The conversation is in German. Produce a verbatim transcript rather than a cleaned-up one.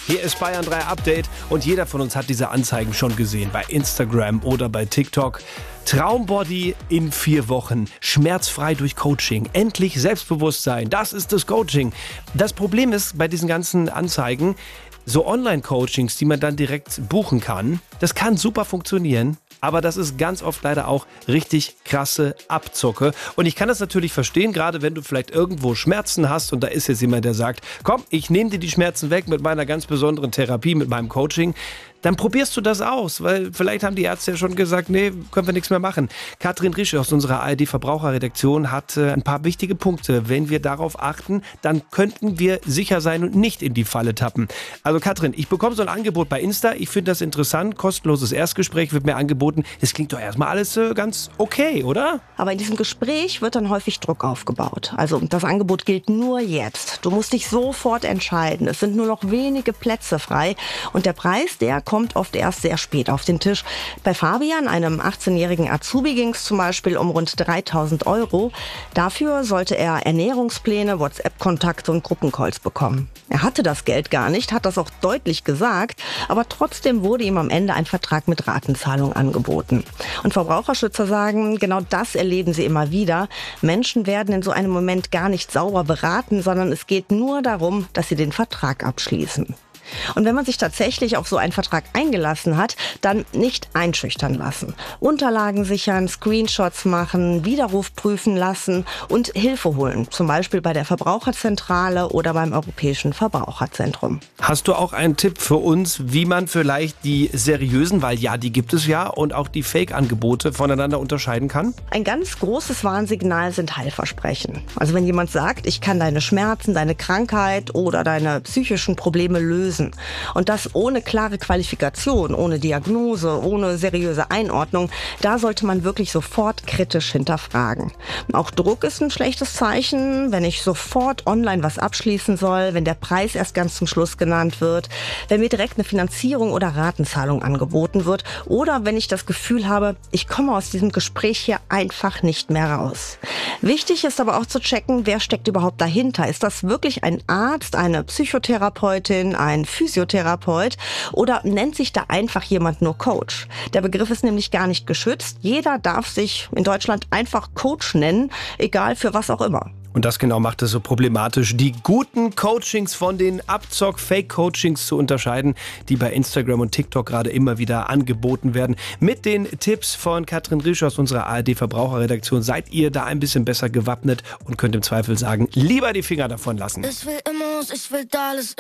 Hier ist Bayern drei Update und jeder von uns hat diese Anzeigen schon gesehen, bei Instagram oder bei TikTok. Traumbody in vier Wochen, schmerzfrei durch Coaching, endlich Selbstbewusstsein, das ist das Coaching. Das Problem ist bei diesen ganzen Anzeigen, so Online-Coachings, die man dann direkt buchen kann, das kann super funktionieren. Aber das ist ganz oft leider auch richtig krasse Abzocke. Und ich kann das natürlich verstehen, gerade wenn du vielleicht irgendwo Schmerzen hast und da ist jetzt jemand, der sagt, komm, ich nehme dir die Schmerzen weg mit meiner ganz besonderen Therapie, mit meinem Coaching. Dann probierst du das aus, weil vielleicht haben die Ärzte ja schon gesagt, nee, können wir nichts mehr machen. Katrin Rische aus unserer A R D-Verbraucherredaktion hat äh, ein paar wichtige Punkte. Wenn wir darauf achten, dann könnten wir sicher sein und nicht in die Falle tappen. Also Katrin, ich bekomme so ein Angebot bei Insta. Ich finde das interessant. Kostenloses Erstgespräch wird mir angeboten. Es klingt doch erstmal alles äh, ganz okay, oder? Aber in diesem Gespräch wird dann häufig Druck aufgebaut. Also das Angebot gilt nur jetzt. Du musst dich sofort entscheiden. Es sind nur noch wenige Plätze frei. Und der Preis, der kommt oft erst sehr spät auf den Tisch. Bei Fabian, einem achtzehnjährigen Azubi, ging es zum Beispiel um rund dreitausend Euro. Dafür sollte er Ernährungspläne, WhatsApp-Kontakte und Gruppencalls bekommen. Er hatte das Geld gar nicht, hat das auch deutlich gesagt, aber trotzdem wurde ihm am Ende ein Vertrag mit Ratenzahlung angeboten. Und Verbraucherschützer sagen, genau das erleben sie immer wieder. Menschen werden in so einem Moment gar nicht sauber beraten, sondern es geht nur darum, dass sie den Vertrag abschließen. Und wenn man sich tatsächlich auf so einen Vertrag eingelassen hat, dann nicht einschüchtern lassen. Unterlagen sichern, Screenshots machen, Widerruf prüfen lassen und Hilfe holen. Zum Beispiel bei der Verbraucherzentrale oder beim Europäischen Verbraucherzentrum. Hast du auch einen Tipp für uns, wie man vielleicht die seriösen, weil ja, die gibt es ja, und auch die Fake-Angebote voneinander unterscheiden kann? Ein ganz großes Warnsignal sind Heilversprechen. Also wenn jemand sagt, ich kann deine Schmerzen, deine Krankheit oder deine psychischen Probleme lösen, und das ohne klare Qualifikation, ohne Diagnose, ohne seriöse Einordnung, da sollte man wirklich sofort kritisch hinterfragen. Auch Druck ist ein schlechtes Zeichen, wenn ich sofort online was abschließen soll, wenn der Preis erst ganz zum Schluss genannt wird, wenn mir direkt eine Finanzierung oder Ratenzahlung angeboten wird oder wenn ich das Gefühl habe, ich komme aus diesem Gespräch hier einfach nicht mehr raus. Wichtig ist aber auch zu checken, wer steckt überhaupt dahinter. Ist das wirklich ein Arzt, eine Psychotherapeutin, ein Physiotherapeut oder nennt sich da einfach jemand nur Coach? Der Begriff ist nämlich gar nicht geschützt. Jeder darf sich in Deutschland einfach Coach nennen, egal für was auch immer. Und das genau macht es so problematisch, die guten Coachings von den Abzock-Fake-Coachings zu unterscheiden, die bei Instagram und TikTok gerade immer wieder angeboten werden. Mit den Tipps von Katrin Rische aus unserer A R D-Verbraucherredaktion seid ihr da ein bisschen besser gewappnet und könnt im Zweifel sagen, lieber die Finger davon lassen. Ich will immer, ich will alles.